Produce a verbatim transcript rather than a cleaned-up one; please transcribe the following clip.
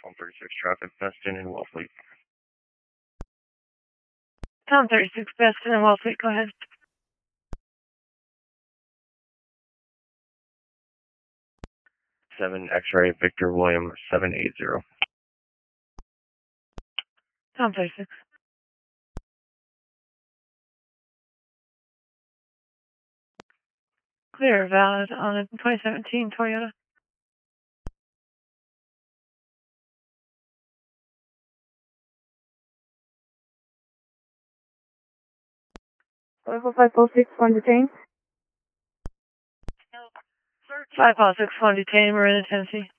one thirty-six traffic, Beston and Wellfleet. Tom thirty-six, Beston and Wellfleet, go ahead. seven X-ray, Victor William, seven eight zero. Tom thirty-six. Clear, valid on a twenty seventeen Toyota. five oh five four six, one detain. five oh six, one detain, Marina, Tennessee.